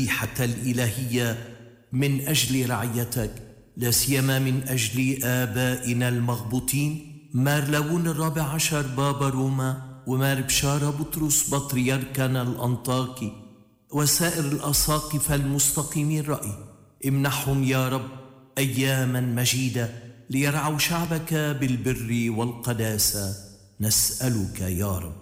حتى الإلهية من أجل رعيتك، لا سيما من أجل آبائنا المغبوطين، مار لون 14 بابا روما، ومار بشارة بطرس بطريركنا الأنطاكي، وسائر الأساقفة المستقيمين الرأي. امنحهم يا رب أياما مجيدة ليرعوا شعبك بالبر والقداسة، نسألك يا رب.